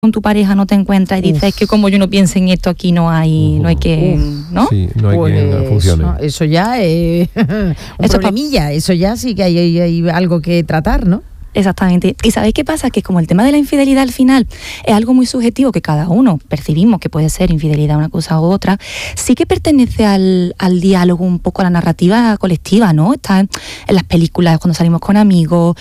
con tu pareja no te encuentras y dices que como yo no pienso en esto aquí no hay que, ¿no? Sí, no hay quien funcione. Eso ya es un problemilla, eso ya sí que hay algo que tratar, ¿no? Exactamente. ¿Y sabéis qué pasa? Que como el tema de la infidelidad al final es algo muy subjetivo que cada uno percibimos que puede ser infidelidad una cosa u otra, sí que pertenece al diálogo, un poco a la narrativa colectiva, ¿no? Está en las películas, cuando salimos con amigos,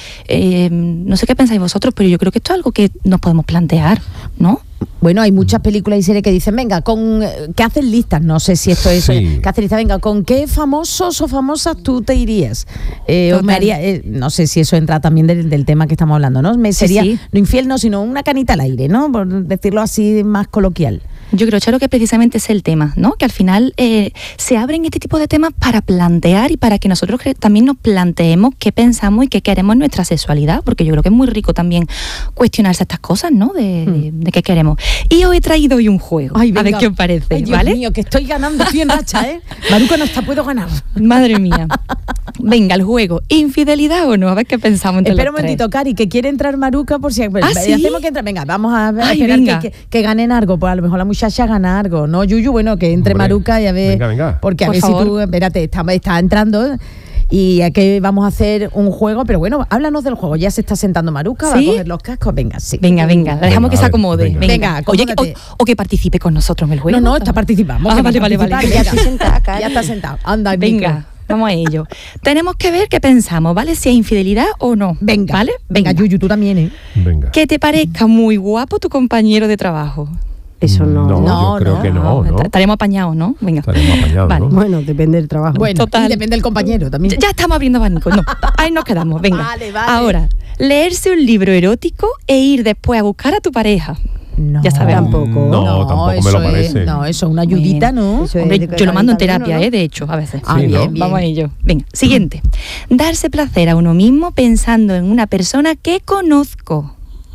no sé qué pensáis vosotros, pero yo creo que esto es algo que nos podemos plantear, ¿no? Bueno, hay muchas películas y series que dicen, venga, ¿qué hacen listas? No sé si esto es eso. ¿Qué hacen listas? Venga, ¿con qué famosos o famosas tú te irías? O me haría, no sé si eso entra también del tema que estamos hablando, ¿no? Sería no infiel, no, sino una canita al aire, ¿no? Por decirlo así más coloquial. Yo creo, Charo, que precisamente es el tema, ¿no? Que al final se abren este tipo de temas para plantear y para que nosotros también nos planteemos qué pensamos y qué queremos en nuestra sexualidad, porque yo creo que es muy rico también cuestionarse estas cosas, ¿no? De qué queremos. Y os he traído hoy un juego. Ay, venga. A ver qué os parece, Ay, Dios ¿vale? mío, que estoy ganando, estoy en racha, ¿eh? Maruca, no está, puedo ganar. Madre mía. Venga, el juego. ¿Infidelidad o no? A ver qué pensamos entre Espera un los tres. momentito, Cari, que quiere entrar Maruca por si... ¿sí? Hacemos que entre. Venga, vamos a Ay, esperar que ganen algo. Pues a lo mejor la muchacha gana algo, ¿no, Yuyu? Bueno, que entre Maruca y a ver... Venga. Porque a por ver favor. si tú... Espérate, está entrando... Y aquí vamos a hacer un juego, pero bueno, háblanos del juego. Ya se está sentando Maruca, ¿sí? Va a coger los cascos. Venga, sí. Venga, dejamos que se acomode. Venga, oye, o que participe con nosotros en el juego. No, está participando. Vale. Ya está sentada, Cari. Ya está sentada. Anda, venga, vamos a ello. Tenemos que ver qué pensamos, ¿vale? Si es infidelidad o no. Venga, ¿vale? Venga, Yuyu, tú también, ¿eh? Venga. Que te parezca muy guapo tu compañero de trabajo. Eso no. Yo creo que no. Estaremos apañados, ¿no? Venga. Estaremos apañados, vale. ¿no? Bueno, depende del trabajo. Bueno, Total. y depende del compañero también. Ya estamos abriendo abanico. No, ahí nos quedamos. Venga. Vale. Ahora, leerse un libro erótico e ir después a buscar a tu pareja. No, ya sabes. Tampoco. No, tampoco me lo parece. No, eso es una ayudita, ¿no? Eso es Hombre, yo lo mando en cada terapia, uno, ¿no? de hecho, a veces. Sí, bien. Vamos a ello. Venga, siguiente. Darse placer a uno mismo pensando en una persona que conozco.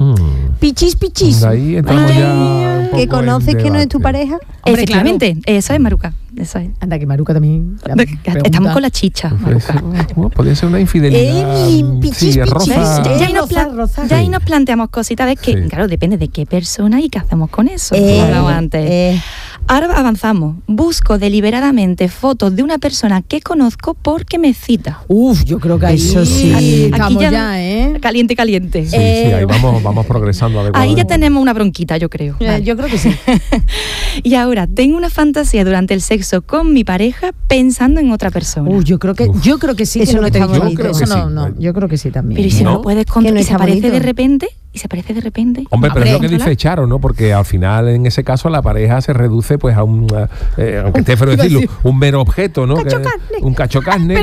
Pichis. Ahí entramos ya un poco ¿Que conoces en que no es tu debate. pareja? Hombre, Efectivamente, eso es, Maruca. Eso es. Anda, que Maruca también. Estamos con la chicha, Maruca. Podría ser una infidelidad. Pichis. roza. Ya ahí nos planteamos cositas de que, Sí. claro, depende de qué persona y qué hacemos con eso. Eh, Como hablaba antes. Ahora avanzamos. Busco deliberadamente fotos de una persona que conozco porque me cita. Yo creo que ahí Eso sí. estamos Aquí ya, ¿eh? Caliente. Sí, ahí vamos progresando Ahí adecuadamente. ya tenemos una bronquita, yo creo. Vale. Yo creo que sí. Y ahora, tengo una fantasía durante el sexo con mi pareja pensando en otra persona. Yo creo que sí. Eso que no lo que está te he dicho. bonito. Eso Yo creo que no, sí. yo creo que sí también. Pero ¿y si no, ¿no? lo puedes Que controlar? no ¿Y se está aparece bonito. de repente? ¿Y se aparece de repente? Hombre, pero es lo que ¿controlar? dice Charo, ¿no? Porque al final, en ese caso, la pareja se reduce pues a un, aunque esté feo decirlo, un mero objeto, ¿no? Un cacho carne.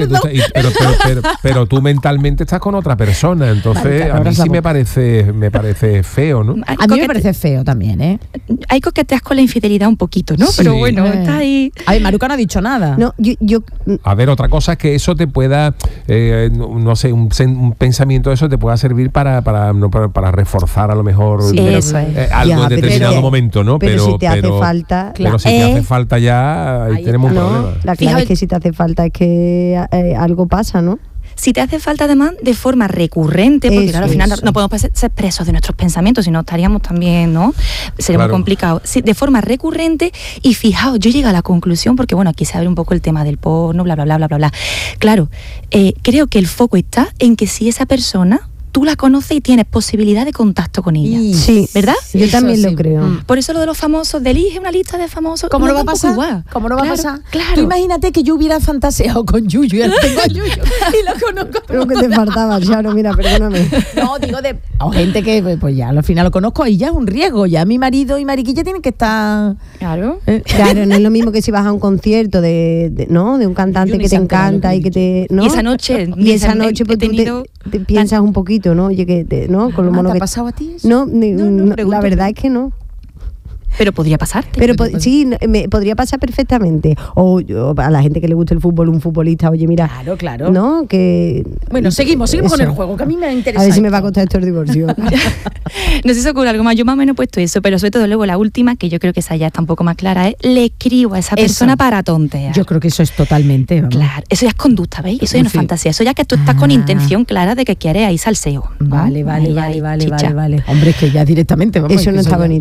Pero tú mentalmente estás con otra persona. Entonces, a mí sí me parece feo, ¿no? A mí me parece feo también, ¿eh? Hay coqueteas con la infidelidad un poquito, ¿no? Sí. Pero bueno, está ahí. A ver, Maruca no ha dicho nada. No, yo A ver, otra cosa es que eso te pueda, no sé, un pensamiento de eso te pueda servir para reforzar a lo mejor Sí, eso es. algo Ya, en determinado pero- momento, ¿no? pero si te hace falta, Pero si te hace falta ya, ahí tenemos un no, problema. la clave Fíjate- es que si te hace falta es que algo pasa, ¿no? Si te hace falta además de forma recurrente, porque Eso, claro, al final eso. no podemos ser presos de nuestros pensamientos, si no estaríamos también, ¿no? Sería Claro. muy complicado. Sí, de forma recurrente y fijaos, yo llego a la conclusión, porque bueno, aquí se abre un poco el tema del porno, bla, bla, bla, bla, bla, bla. Claro, creo que el foco está en que si esa persona tú la conoces y tienes posibilidad de contacto con ella. Sí, ¿Verdad? Yo Eso también sí. lo creo. Por eso lo de los famosos, de elige una lista de famosos. ¿Cómo no va a un poco pasar? igual. ¿Cómo no va Claro, a pasar? Claro. Tú imagínate que yo hubiera fantaseado con Yuyu, y ahora tengo a Yuyu y lo conozco. Creo que te faltaba, Charo, mira, perdóname. No, digo o gente que pues ya al final lo conozco y ya es un riesgo. Ya mi marido y Mariquilla tienen que estar. Claro. Claro, no es lo mismo que si vas a un concierto de un cantante Yo ni que te se entera lo encanta que y que te... ¿no? Y esa noche, Y esa noche pues, he tenido tú te piensas un poquito, ¿no? Oye, que ¿no? Con lo mono ¿Te ha que... pasado a ti eso? No, No, la pregunto. verdad es que no. Pero podría pasarte. Pero sí, me podría pasar perfectamente. O a la gente que le gusta el fútbol, un futbolista, oye, mira. Claro. ¿No? Que bueno, seguimos con el juego, que a mí me interesa. A ver si me va a costar esto el divorcio. No sé si ocurre algo más. Yo más o menos he puesto eso, pero sobre todo luego la última, que yo creo que esa ya está un poco más clara, es le escribo a esa persona para tontear. Yo creo que eso es totalmente. Vamos. Claro, eso ya es conducta, ¿veis? Eso ya no es fantasía. Eso ya que tú estás con intención clara de que quieres ahí salseo, ¿no? Vale. Hombre, es que ya directamente. Vamos, eso no está bonito.